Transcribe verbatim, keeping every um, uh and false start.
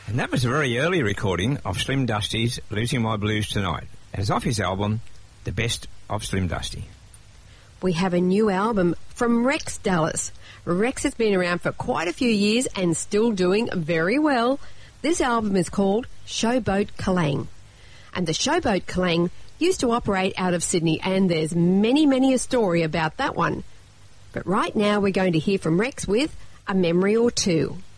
And that was a very early recording of Slim Dusty's Losing My Blues Tonight, as off his album, The Best of Slim Dusty. We have a new album from Rex Dallas. Rex has been around for quite a few years and still doing very well. This album is called Showboat Kalang. And the Showboat Kalang used to operate out of Sydney, and there's many, many a story about that one. But right now we're going to hear from Rex with A Memory or Two.